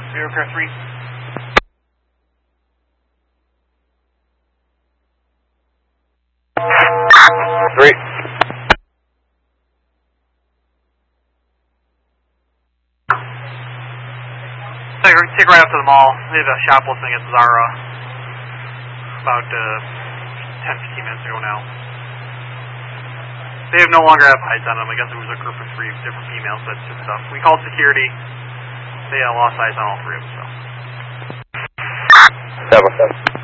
Bureau Car 3. Three. Take right up to the mall. They had a shoplifting at Zara about 10-15 minutes ago now. They no longer have hides on them. I guess it was a group of 3 different females that took stuff. We called security. They lost eyes on all 3 of them. So. 7.